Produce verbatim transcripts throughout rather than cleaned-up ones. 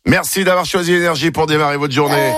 Merci d'avoir choisi Énergie pour démarrer votre journée.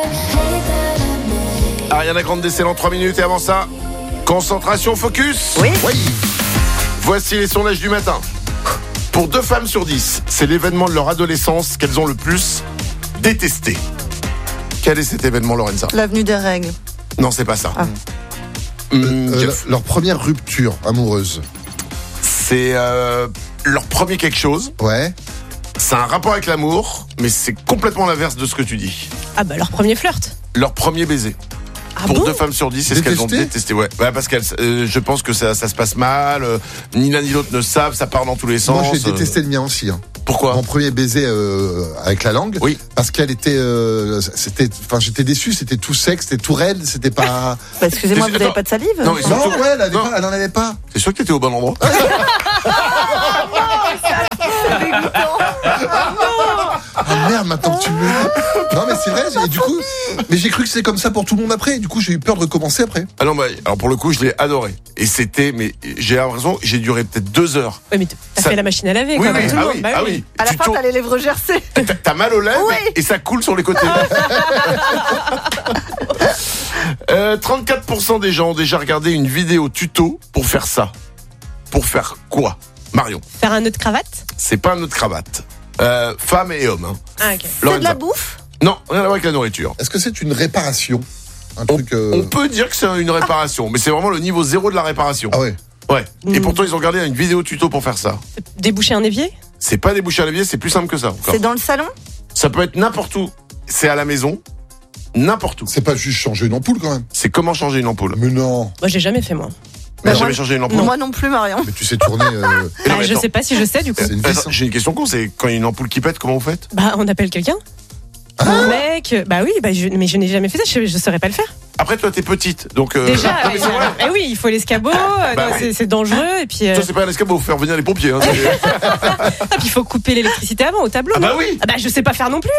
Ariana Grande décèle en trois minutes et avant ça, concentration, focus. Oui. Oui. Voici les sondages du matin. Pour deux femmes sur dix, c'est l'événement de leur adolescence qu'elles ont le plus détesté. Quel est cet événement, Lorenza ? L'avenue des règles. Non, c'est pas ça. Ah. Hum, Euh, Jeff. leur première rupture amoureuse. C'est euh, leur premier quelque chose. Ouais. C'est un rapport avec l'amour, mais c'est complètement l'inverse de ce que tu dis. Ah bah leur premier flirt. Leur premier baiser. Ah Pour bon deux femmes sur dix, c'est ce qu'elles ont Détesté détesté. Ouais, ouais parce qu'elles, euh, je pense que ça, ça se passe mal. euh, ni l'un ni l'autre ne savent, ça part dans tous les sens. Moi, j'ai euh, détesté le mien aussi. Hein. Pourquoi ? Mon premier baiser euh, avec la langue. Oui. Parce qu'elle était, euh, c'était, enfin, j'étais déçu. C'était tout sec, c'était tout raide, c'était pas. Bah, excusez-moi, Mais vous attends. n'avez pas de salive ? Non, mais Non, surtout- ouais, elle, avait Non. pas, elle en avait pas. T'es sûr que t'étais au bon endroit ? Ah merde, maintenant que tu me le dis. Non, mais c'est vrai. Et du coup, mais j'ai cru que c'était comme ça pour tout le monde après. Du coup, j'ai eu peur de recommencer après. Ah non, bah, alors pour le coup, je l'ai adoré. Et c'était, mais j'ai l'impression que j'ai duré peut-être deux heures. Ouais, mais t'as Ça- fait la machine à laver, Oui, quoi, oui, comme tout le ah monde. oui, Bah ah oui. oui. À la Tu fin, tournes- t'as les lèvres gercées. T'as- T'as mal aux lèvres Oui. et ça coule sur les côtés. euh, trente-quatre pour cent des gens ont déjà regardé une vidéo tuto pour faire ça. Pour faire quoi ? Marion, Faire un nœud de cravate. c'est pas un nœud de cravate. Euh, femmes et hommes. Hein. Ah ok. C'est de Lorenza. la bouffe ? Non, rien à voir avec la nourriture. Est-ce que c'est une réparation? Un On, truc. euh, on peut dire que c'est une réparation, mais c'est vraiment le niveau zéro de la réparation. Ah ouais. Ouais. Et Mm. pourtant, ils ont regardé une vidéo tuto pour faire ça. Déboucher un évier. C'est pas déboucher à l'évier, c'est plus simple que ça. encore. C'est dans le salon ? Ça peut être n'importe où. C'est à la maison, n'importe où. C'est pas juste changer une ampoule quand même. C'est comment changer une ampoule. Mais non. Moi j'ai jamais fait moi. T'as Bah, jamais moi- changé une ampoule Moi non plus, Marion. Mais tu sais tourner. euh, Et non, Ah, mais je attends. sais pas si je sais du coup. C'est une Attends, vis. j'ai une question con, c'est quand il y a une ampoule qui pète, comment vous faites ? Bah on appelle quelqu'un. Mon mec, bah oui, bah je, mais je n'ai jamais fait ça, je, je saurais pas le faire. Après, toi, t'es petite, donc. euh, Déjà, non, mais c'est vrai. eh oui, il faut l'escabeau, euh, Bah non, oui. c'est, c'est dangereux, et puis, euh, Toi, c'est pas un escabeau, faut faire venir les pompiers. Hein, c'est- ah, puis il faut couper l'électricité avant au tableau. ah non bah oui. Ah bah je sais pas faire non plus.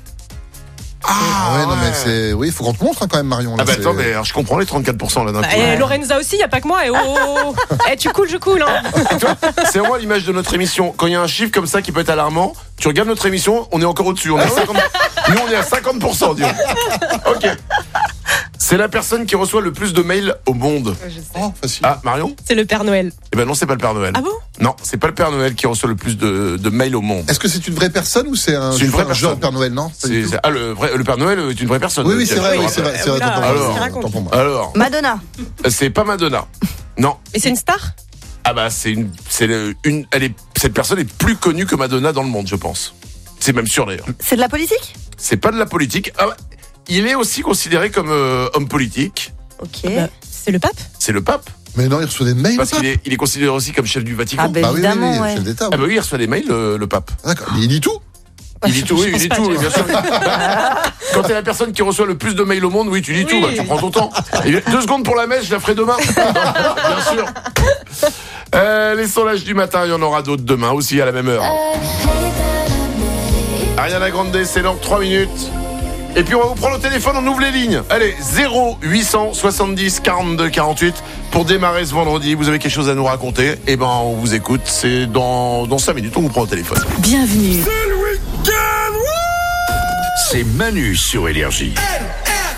Ah ouais, non mais c'est. Oui, il faut qu'on te montre hein, quand même, Marion. Là, Ah bah c'est- attends, mais alors, je comprends les trente-quatre pour cent là d'un Bah, coup. et Lorenza aussi, y a pas que moi. Et oh, oh, oh. Eh, tu coules, je coule. Hein. Et toi, c'est vraiment l'image de notre émission. Quand il y a un chiffre comme ça qui peut être alarmant, tu regardes notre émission, on est encore au-dessus. On est à cinquante... Nous, on est à cinquante pour cent, disons. Ok. C'est la personne qui reçoit le plus de mails au monde. Oh, facile. Ah, Marion ? C'est le Père Noël. Eh ben non, c'est pas le Père Noël. Ah bon ? Non, c'est pas le Père Noël qui reçoit le plus de, de mails au monde. Est-ce que c'est une vraie personne ou c'est un, C'est une vraie un genre personne. de Père Noël, non Pas du C'est, tout. c'est- ah, le, vrai, le Père Noël est une vraie personne. Oui, oui, c'est Je vrai, te oui, c'est rappelle. vrai. C'est vrai, Oula, tant pour alors, moi, raconte. tant pour moi. Alors, Madonna. c'est pas Madonna. Non. Et c'est une star ? Ah bah c'est une, c'est le- une, elle est, cette personne est plus connue que Madonna dans le monde, je pense. C'est même sûr d'ailleurs. C'est de la politique ? C'est pas de la politique. Ah, ouais. Il est aussi considéré comme euh, homme politique. Ok. Bah, c'est le pape ? C'est le pape. Mais non, il reçoit des mails. Parce le pape. qu'il est, il est considéré aussi comme chef du Vatican. Ah, bah, Bah oui, oui, évidemment, oui, ouais. chef d'État. Ah oui. bah oui, il reçoit des mails, le, le pape. D'accord. Mais il dit tout. Il dit tout, oui, Je il dit pense tout, pas, oui, bien sûr. Bah, quand t'es la personne qui reçoit le plus de mails au monde, oui, tu dis Oui. tout, bah, tu prends ton temps. Et deux secondes pour la messe, je la ferai demain. Bien sûr. Euh, les sondages du matin, il y en aura d'autres demain aussi à la même heure. Ariana Grande, c'est dans trois minutes. Et puis on va vous prendre au téléphone, on ouvre les lignes. Allez, zéro huit cent soixante-dix quarante-deux quarante-huit pour démarrer ce vendredi. Vous avez quelque chose à nous raconter? Eh ben, on vous écoute. C'est dans, dans cinq minutes, on vous prend au téléphone. Bienvenue. C'est Manu sur Énergie.